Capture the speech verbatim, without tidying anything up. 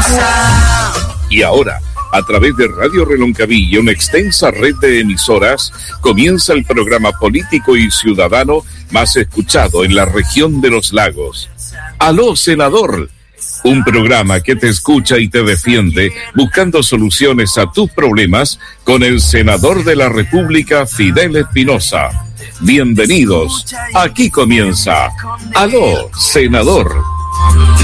Y ahora, a través de Radio Reloncaví y una extensa red de emisoras, comienza el programa político y ciudadano más escuchado en la región de los lagos. ¡Aló, senador! Un programa que te escucha y te defiende, buscando soluciones a tus problemas con el senador de la República, Fidel Espinosa. Bienvenidos, aquí comienza ¡Aló, senador!